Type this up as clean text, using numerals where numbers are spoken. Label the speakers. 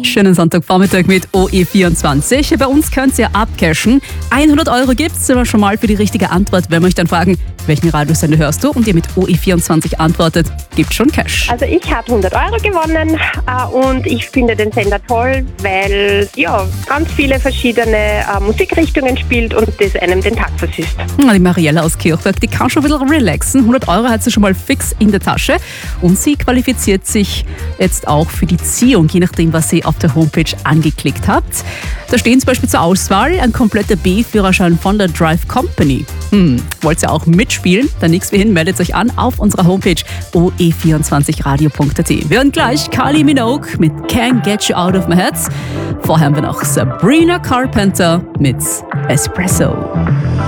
Speaker 1: Schönen Sonntagvormittag mit OE24. Bei uns könnt ihr abcashen. 100 € gibt's aber schon mal für die richtige Antwort. Wenn wir euch dann fragen, welchen Radiosender hörst du und ihr mit OE24 antwortet, gibt's schon Cash.
Speaker 2: Also ich habe 100 € gewonnen und ich finde den Sender toll, weil ganz viele verschiedene Musikrichtungen spielt und das einem den Tag versüßt.
Speaker 1: Die Mariella aus Kirchberg, die kann schon ein bisschen relaxen. 100 € hat sie schon mal fix in der Tasche und sie qualifiziert sich jetzt auch für die Ziehung, je nachdem, was sie auf der Homepage angeklickt hat. Da stehen zum Beispiel zur Auswahl ein kompletter B-Führerschein von der Drive Company. Wollt ihr auch mitspielen? Dann nichts wie hin, meldet euch an auf unserer Homepage oe24radio.at. Wir hören gleich Kylie Minogue mit Can't Get You Out of My Head. Vorher haben wir noch Sabrina Carpenter mit Espresso.